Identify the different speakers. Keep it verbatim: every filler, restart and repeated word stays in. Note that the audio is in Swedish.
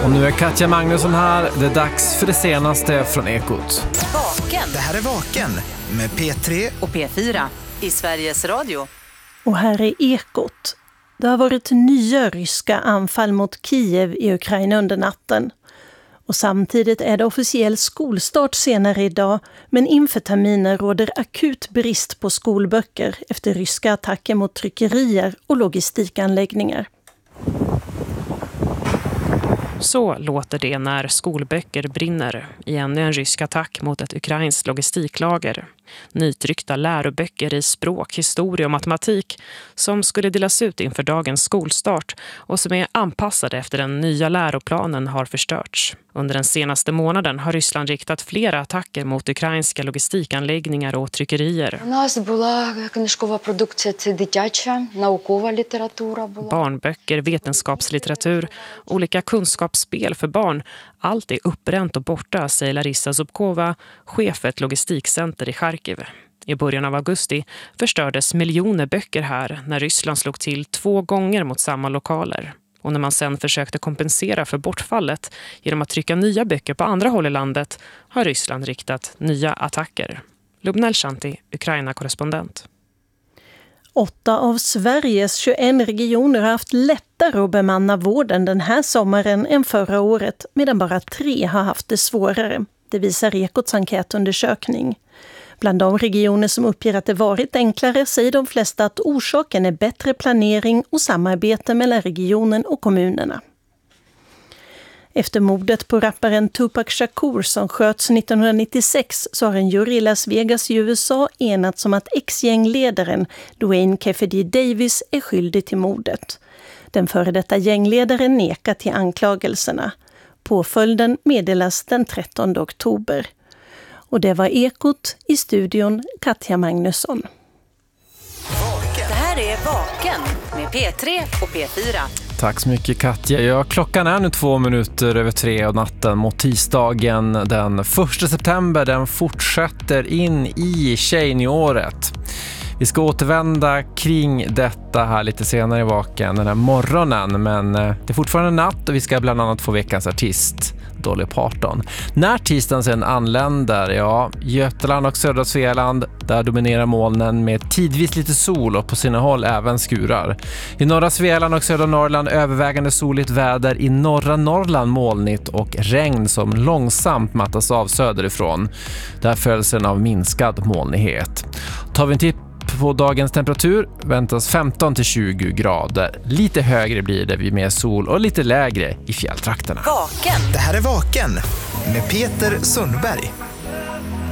Speaker 1: Och nu är Katja Magnusson här. Det är dags för det senaste från Ekot.
Speaker 2: Vaken.
Speaker 3: Det här är Vaken med P tre
Speaker 2: och P fyra i Sveriges Radio.
Speaker 4: Och här är Ekot. Det har varit nya ryska anfall mot Kiev i Ukraina under natten. Och samtidigt är det officiell skolstart senare idag, men inför terminen råder akut brist på skolböcker efter ryska attacker mot tryckerier och logistikanläggningar.
Speaker 5: Så låter det när skolböcker brinner i ännu en rysk attack mot ett ukrainskt logistiklager. Nytryckta läroböcker i språk, historia och matematik som skulle delas ut inför dagens skolstart och som är anpassade efter den nya läroplanen har förstörts. Under den senaste månaden har Ryssland riktat flera attacker mot ukrainska logistikanläggningar och tryckerier. Barnböcker, vetenskapslitteratur, olika kunskapsspel för barn. Allt är uppbränt och borta, säger Larissa Zubkova, chef för ett logistikcenter i Charkiv. I början av augusti förstördes miljoner böcker här när Ryssland slog till två gånger mot samma lokaler. Och när man sen försökte kompensera för bortfallet genom att trycka nya böcker på andra håll i landet har Ryssland riktat nya attacker. Lubna Elshanti, Ukraina-korrespondent.
Speaker 4: Åtta av Sveriges tjugoen regioner har haft lättare att bemanna vården den här sommaren än förra året, medan bara tre har haft det svårare. Det visar Ekots enkätundersökning. Bland de regioner som uppger att det varit enklare säger de flesta att orsaken är bättre planering och samarbete mellan regionen och kommunerna. Efter mordet på rapparen Tupac Shakur som sköts nittonhundranittiosex så har en jury i Las Vegas i U S A enats om att ex-gängledaren Dwayne Kefedi Davis är skyldig till mordet. Den före detta gängledaren nekar till anklagelserna. Påföljden meddelas den trettonde oktober. Och det var Ekot, i studion Katja Magnusson.
Speaker 2: Det här är Vaken med P tre och P fyra.
Speaker 1: Tack så mycket Katja. Ja, klockan är nu två minuter över tre och natten mot tisdagen den första september. Den fortsätter in i tjejnyåret. Vi ska återvända kring detta här lite senare i Vaken den här morgonen. Men det är fortfarande natt och vi ska bland annat få veckans artist, Dolly Parton. När tisdagen sen anländer, ja, Götaland och södra Svealand, där dominerar molnen med tidvis lite sol och på sina håll även skurar. I norra Svealand och södra Norrland övervägande soligt väder, i norra Norrland molnigt och regn som långsamt mattas av söderifrån. Där följs den av minskad molnighet. Tar vi en titt på dagens temperatur väntas femton till tjugo grader. Lite högre blir det vid mer sol och lite lägre i fjälltrakterna.
Speaker 2: Vaken.
Speaker 3: Det här är Vaken med Peter Sundberg.